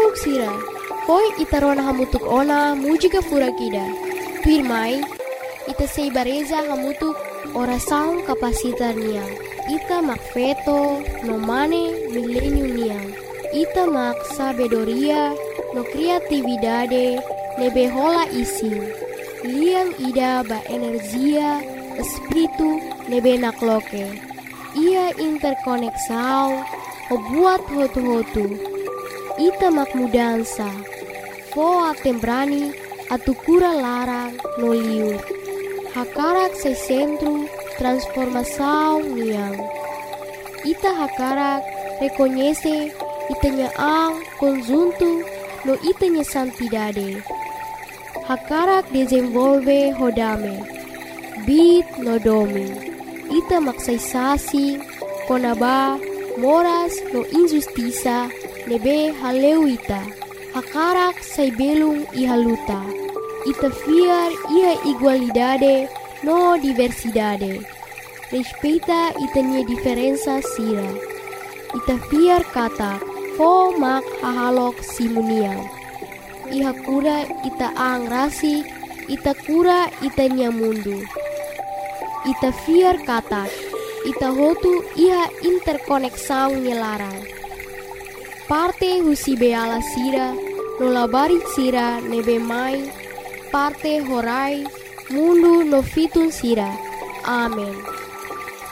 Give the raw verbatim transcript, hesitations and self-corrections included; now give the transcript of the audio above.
Manuk sira, koi itarona hamutuk ona mujika furakida. Pirmai, ita seibareza hamutuk ora saung kapasitar niang. Ita mak feto no mane milenium niang. Ita mak sabedoria no kreatividade nebe hola ising. Liang ida ba energia espiritu nebe nakloke. Ia interkoneksau o buat hotu-hotu. Ita mak mudansa. Foa tembrani atu kura larang no liur. Hakarak sa sentro transformação niang. Ita hakarak reconhece itanya ang conjunto no itanya santidade. Hakarak desenvolve hodame. Bit no domi. Ita maksaysasi konaba moras no injustiça nebe haleuita. Hakarak say belung ihaluta. Ita fiar ia igualdade no diversidade. Respeita itanya diferença sira. Ita fiar kata fo mak hahalok simuniang. Iha kura ita ang rasi, ita kura itanya mundu. Ita fiar kata, ita hotu iha interkoneksang nyelarang. Parte husi beala sira, nolabari sira nebe mai, parte horai, mundu no fitun sira. Amen.